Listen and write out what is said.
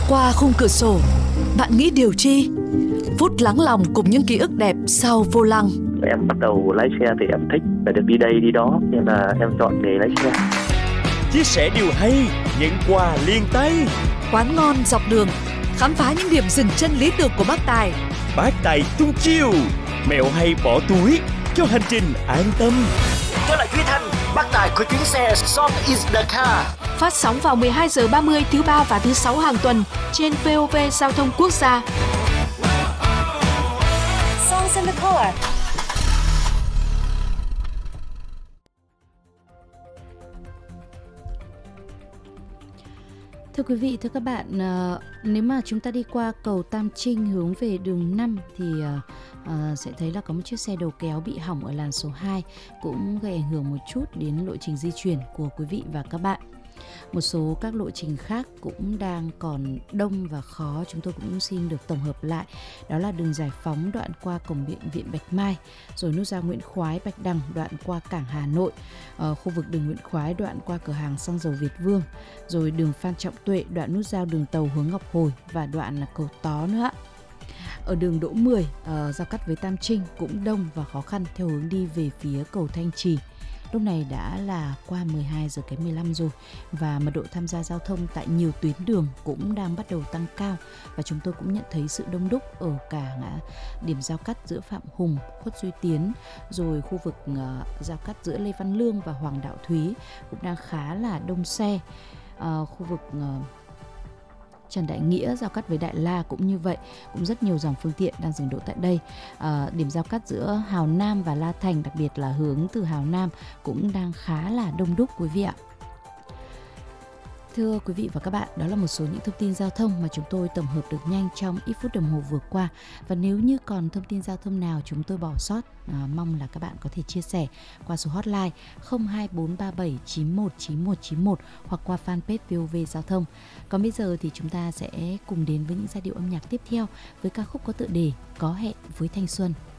Qua khung cửa sổ, bạn nghĩ điều chi? Phút lắng lòng cùng những ký ức đẹp sau vô lăng. Em bắt đầu lái xe thì em thích phải được đi đây đi đó, nên là em chọn nghề lái xe. Chia sẻ điều hay, nhận quà liền tay. Quán ngon dọc đường, khám phá những điểm dừng chân lý tưởng của bác Tài. Bác Tài tung chiêu, mẹo hay bỏ túi cho hành trình an tâm. Tôi là Duy Thanh, bác Tài của chuyến xe Song is the car. Phát sóng vào 12 giờ 30 thứ ba và thứ sáu hàng tuần trên VOV Giao thông Quốc gia. Songs in the car. Thưa quý vị, thưa các bạn, nếu mà chúng ta đi qua cầu Tam Trinh hướng về đường 5 thì sẽ thấy là có một chiếc xe đầu kéo bị hỏng ở làn số 2, cũng gây ảnh hưởng một chút đến lộ trình di chuyển của quý vị và các bạn. Một số các lộ trình khác cũng đang còn đông và khó, chúng tôi cũng xin được tổng hợp lại. Đó là đường Giải Phóng đoạn qua cổng bệnh viện Bạch Mai, rồi nút giao Nguyễn Khoái Bạch Đằng đoạn qua cảng Hà Nội, khu vực đường Nguyễn Khoái đoạn qua cửa hàng xăng dầu Việt Vương, rồi đường Phan Trọng Tuệ đoạn nút giao đường tàu hướng Ngọc Hồi và đoạn là cầu Tó nữa ạ. Ở đường Đỗ 10 giao cắt với Tam Trinh cũng đông và khó khăn theo hướng đi về phía cầu Thanh Trì. Lúc này đã là qua 12 giờ kém 15 rồi và mật độ tham gia giao thông tại nhiều tuyến đường cũng đang bắt đầu tăng cao, và chúng tôi cũng nhận thấy sự đông đúc ở cả điểm giao cắt giữa Phạm Hùng, Khuất Duy Tiến, rồi khu vực giao cắt giữa Lê Văn Lương và Hoàng Đạo Thúy cũng đang khá là đông xe. Khu vực Trần Đại Nghĩa giao cắt với Đại La cũng như vậy, cũng rất nhiều dòng phương tiện đang dừng đỗ tại đây. Điểm giao cắt giữa Hào Nam và La Thành, đặc biệt là hướng từ Hào Nam, cũng đang khá là đông đúc quý vị ạ. Thưa quý vị và các bạn, đó là một số những thông tin giao thông mà chúng tôi tổng hợp được nhanh trong ít phút đồng hồ vừa qua. Và nếu như còn thông tin giao thông nào chúng tôi bỏ sót, mong là các bạn có thể chia sẻ qua số hotline 02437919191 hoặc qua fanpage VOV Giao thông. Còn bây giờ thì chúng ta sẽ cùng đến với những giai điệu âm nhạc tiếp theo với ca khúc có tựa đề Có hẹn với thanh xuân.